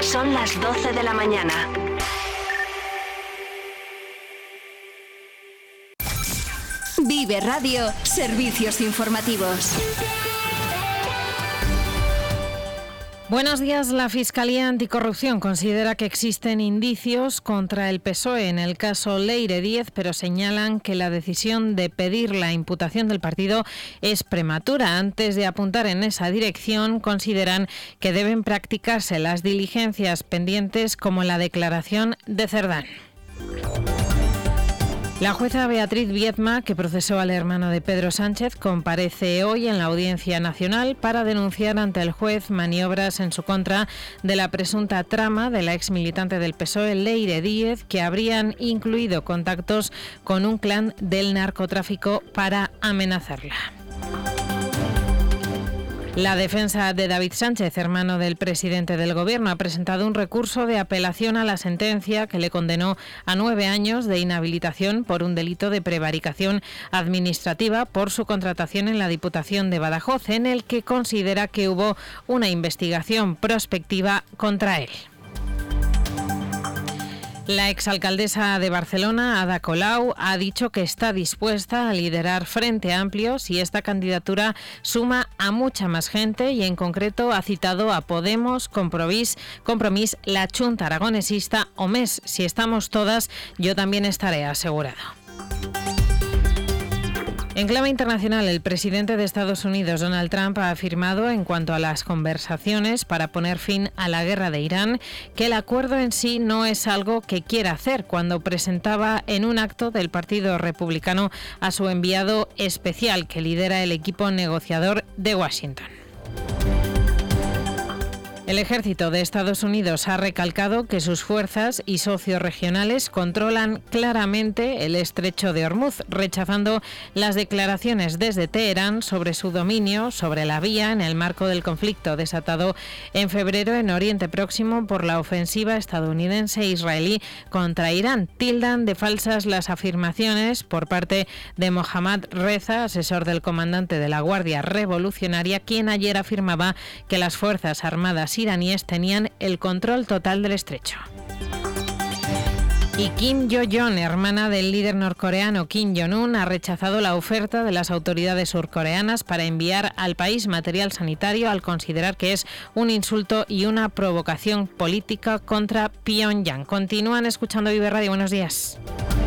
Son las 12 de la mañana. Vive Radio, servicios informativos. Buenos días. La Fiscalía Anticorrupción considera que existen indicios contra el PSOE en el caso Leire Díez, pero señalan que la decisión de pedir la imputación del partido es prematura. Antes de apuntar en esa dirección, consideran que deben practicarse las diligencias pendientes como la declaración de Cerdán. La jueza Beatriz Viedma, que procesó al hermano de Pedro Sánchez, comparece hoy en la Audiencia Nacional para denunciar ante el juez maniobras en su contra de la presunta trama de la exmilitante del PSOE, Leire Díez, que habrían incluido contactos con un clan del narcotráfico para amenazarla. La defensa de David Sánchez, hermano del presidente del Gobierno, ha presentado un recurso de apelación a la sentencia que le condenó a 9 años de inhabilitación por un delito de prevaricación administrativa por su contratación en la Diputación de Badajoz, en el que considera que hubo una investigación prospectiva contra él. La exalcaldesa de Barcelona, Ada Colau, ha dicho que está dispuesta a liderar Frente Amplio si esta candidatura suma a mucha más gente y en concreto ha citado a Podemos, Compromís, la Chunta Aragonesista o MES. Si estamos todas, yo también estaré, asegurado. En clave internacional, el presidente de Estados Unidos, Donald Trump, ha afirmado en cuanto a las conversaciones para poner fin a la guerra de Irán que el acuerdo en sí no es algo que quiera hacer, cuando presentaba en un acto del Partido Republicano a su enviado especial que lidera el equipo negociador de Washington. El ejército de Estados Unidos ha recalcado que sus fuerzas y socios regionales controlan claramente el estrecho de Hormuz, rechazando las declaraciones desde Teherán sobre su dominio sobre la vía en el marco del conflicto desatado en febrero en Oriente Próximo por la ofensiva estadounidense e israelí contra Irán. Tildan de falsas las afirmaciones por parte de Mohammad Reza, asesor del comandante de la Guardia Revolucionaria, quien ayer afirmaba que las fuerzas armadas iraníes tenían el control total del estrecho. Y Kim Yo-jong, hermana del líder norcoreano Kim Jong-un, ha rechazado la oferta de las autoridades surcoreanas para enviar al país material sanitario al considerar que es un insulto y una provocación política contra Pyongyang. Continúan escuchando Vive Radio. Buenos días.